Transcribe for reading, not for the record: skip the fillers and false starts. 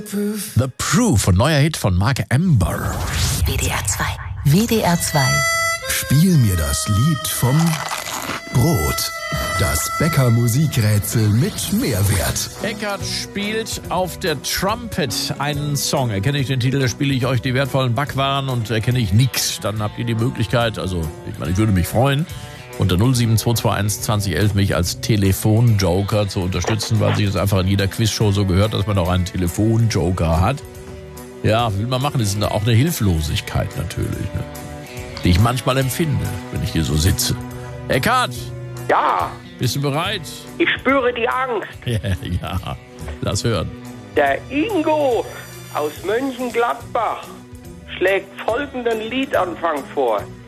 The Proof, ein neuer Hit von Mark Amber. WDR 2. WDR 2. Spiel mir das Lied vom Brot. Das Bäcker-Musikrätsel mit Mehrwert. Eckart spielt auf der Trumpet einen Song. Erkenne ich den Titel, da spiele ich euch die wertvollen Backwaren, und erkenne ich nichts, dann habt ihr die Möglichkeit, also ich würde mich freuen, unter 07221 2011 mich als Telefonjoker zu unterstützen, weil sich das einfach in jeder Quizshow so gehört, dass man auch einen Telefonjoker hat. Ja, will man machen, das ist auch eine Hilflosigkeit natürlich, ne? Die ich manchmal empfinde, wenn ich hier so sitze. Eckart! Ja, Bist du bereit? ich spüre die Angst. Ja, lass hören. Der Ingo aus Mönchengladbach schlägt folgenden Liedanfang vor.